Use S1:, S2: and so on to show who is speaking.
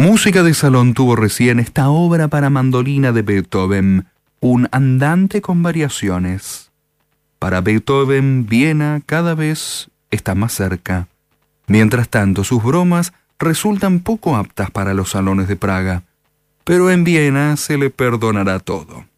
S1: música de salón tuvo recién esta obra para mandolina de Beethoven, un andante con variaciones. Para Beethoven, Viena cada vez está más cerca. Mientras tanto, sus bromas resultan poco aptas para los salones de Praga. Pero en Viena se le perdonará todo.